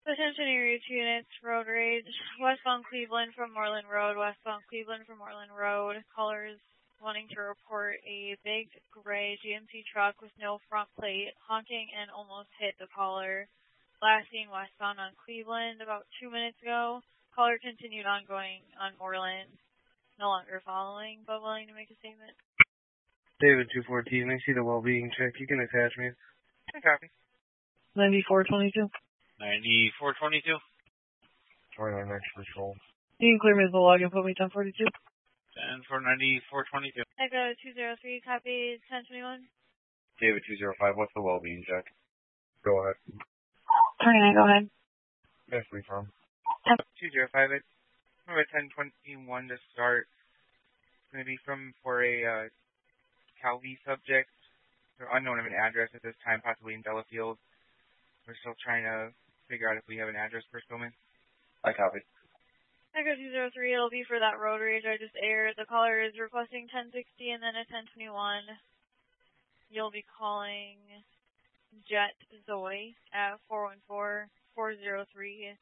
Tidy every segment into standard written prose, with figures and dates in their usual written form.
Attention area 2 units, road rage, westbound Cleveland from Moreland Road, westbound Cleveland from Moreland Road. Callers wanting to report a big gray GMC truck with no front plate, honking and almost hit the caller. Last seen westbound on Cleveland about 2 minutes ago. Caller continued ongoing on Moreland. No longer following, but willing to make a statement. David 214, I see the well-being check. You can attach me. I copy. 9422. 9422. 29 extra patrol. You can clear me the log and put me 1042. And for 9422. Echo 203, copy 1021. David 205, what's the well-being check? Go ahead. 29, go ahead. Yes, we from. 205, it's from a 1021 to start. It's going to be for a Calvi subject. They're unknown of an address at this time, possibly in Delafield. We're still trying to figure out if we have an address for Spillman. I copy. Echo 203, it'll be for that road rage I just aired. The caller is requesting 1060 and then a 1021. You'll be calling Jet Zoe at 414-403-5092.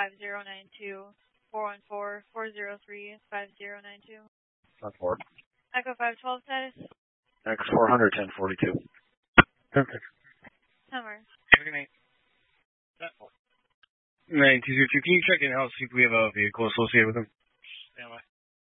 414-403-5092. That's Ford. Echo 512 status. X400, 1042. Perfect. Summer. Good night. 9202, can you check in house, see if we have a vehicle associated with him?